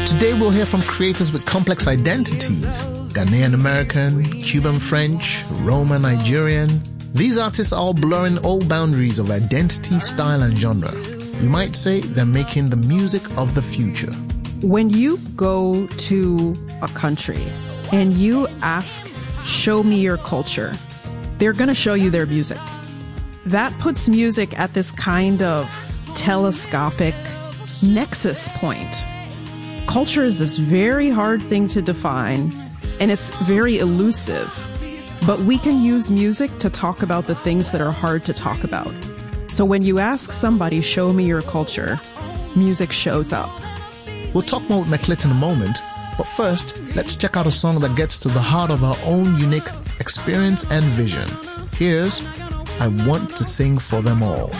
Today we'll hear from creators with complex identities: Ghanaian American, Cuban French, Roma Nigerian. These artists are all blurring all boundaries of identity, style and genre. You might say they're making the music of the future. When you go to a country and you ask, show me your culture, they're going to show you their music. That puts music at this kind of telescopic nexus point. Culture is this very hard thing to define, and it's very elusive. But we can use music to talk about the things that are hard to talk about. So when you ask somebody, show me your culture, music shows up. We'll talk more with Meklit in a moment, but first, let's check out a song that gets to the heart of our own unique experience and vision. Here's I Want to Sing for Them All.